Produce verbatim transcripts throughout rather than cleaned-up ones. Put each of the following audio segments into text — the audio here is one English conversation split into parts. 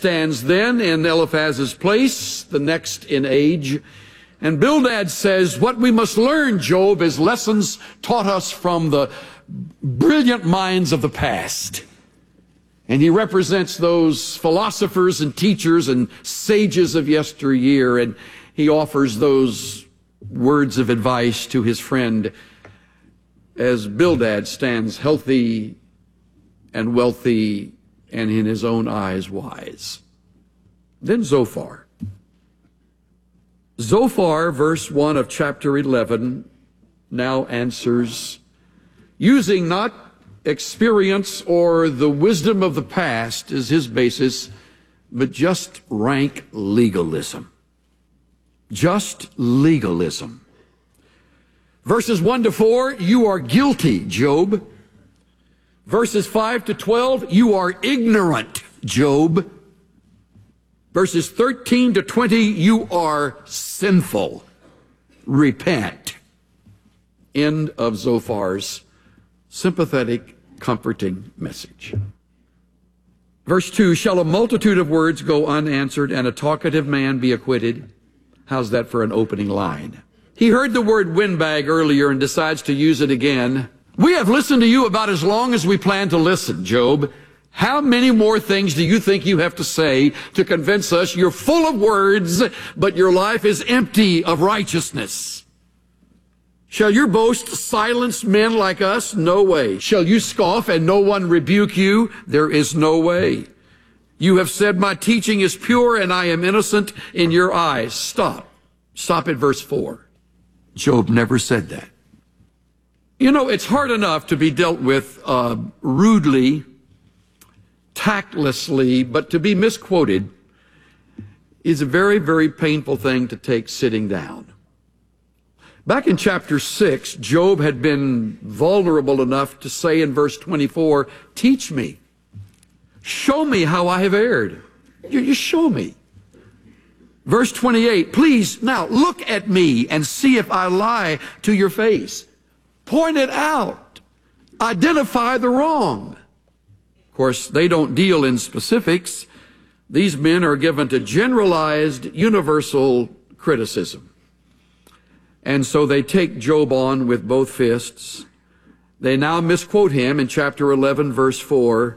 stands then in Eliphaz's place, the next in age. And Bildad says, what we must learn, Job, is lessons taught us from the brilliant minds of the past. And he represents those philosophers and teachers and sages of yesteryear, and he offers those words of advice to his friend as Bildad stands healthy and wealthy and in his own eyes wise. Then Zophar. Zophar, verse one of chapter eleven, now answers, using not experience or the wisdom of the past as his basis, but just rank legalism. Just legalism. Verses one to four, you are guilty, Job. Verses five to twelve, you are ignorant, Job. Verses thirteen to twenty, you are sinful. Repent. End of Zophar's sympathetic, comforting message. Verse two, shall a multitude of words go unanswered and a talkative man be acquitted? How's that for an opening line? He heard the word windbag earlier and decides to use it again. We have listened to you about as long as we plan to listen, Job. How many more things do you think you have to say to convince us you're full of words, but your life is empty of righteousness? Shall your boast silence men like us? No way. Shall you scoff and no one rebuke you? There is no way. You have said my teaching is pure and I am innocent in your eyes. Stop. Stop at verse four. Job never said that. You know, it's hard enough to be dealt with uh, rudely, tactlessly, but to be misquoted is a very, very painful thing to take sitting down. Back in chapter six, Job had been vulnerable enough to say in verse twenty-four, teach me, show me how I have erred. You, you show me. Verse twenty-eight, please now look at me and see if I lie to your face. Point it out. Identify the wrong. Of course, they don't deal in specifics. These men are given to generalized, universal criticism. And so they take Job on with both fists. They now misquote him in chapter eleven, verse four.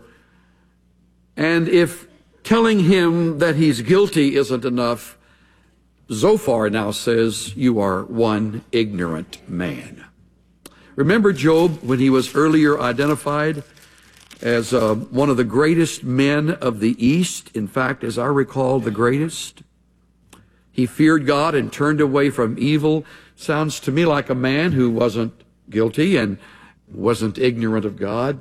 And if telling him that he's guilty isn't enough, Zophar now says, you are one ignorant man. Remember Job when he was earlier identified as uh, one of the greatest men of the East? In fact, as I recall, the greatest. He feared God and turned away from evil. Sounds to me like a man who wasn't guilty and wasn't ignorant of God.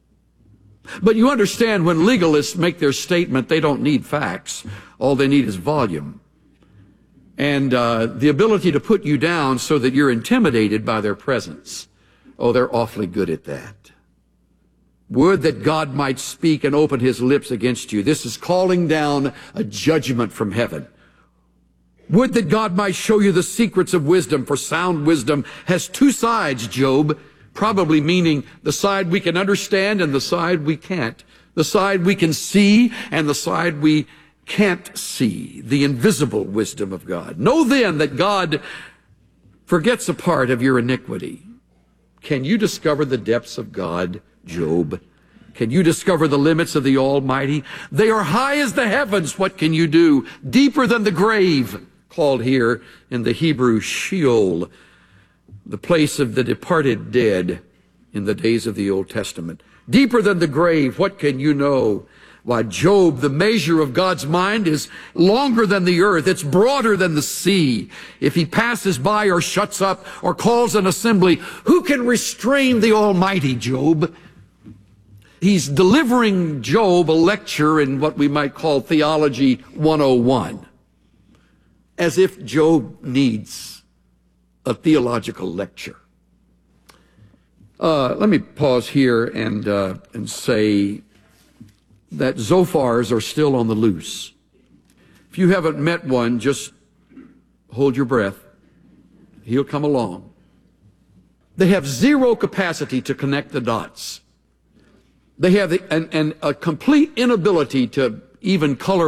But you understand, when legalists make their statement, they don't need facts. All they need is volume. And uh, the ability to put you down so that you're intimidated by their presence. Oh, they're awfully good at that. Would that God might speak and open his lips against you. This is calling down a judgment from heaven. Would that God might show you the secrets of wisdom, for sound wisdom has two sides, Job, probably meaning the side we can understand and the side we can't. The side we can see and the side we can't see. The invisible wisdom of God. Know then that God forgets a part of your iniquity. Can you discover the depths of God, Job? Can you discover the limits of the Almighty? They are high as the heavens. What can you do? Deeper than the grave, called here in the Hebrew Sheol, the place of the departed dead in the days of the Old Testament. Deeper than the grave, what can you know? Why, Job, the measure of God's mind is longer than the earth. It's broader than the sea. If he passes by or shuts up or calls an assembly, who can restrain the Almighty, Job? He's delivering Job a lecture in what we might call Theology one oh one. As if Job needs a theological lecture. Uh, let me pause here and, uh, and say that Zophars are still on the loose. If you haven't met one, just hold your breath. He'll come along. They have zero capacity to connect the dots. They have the, an, an, a complete inability to even color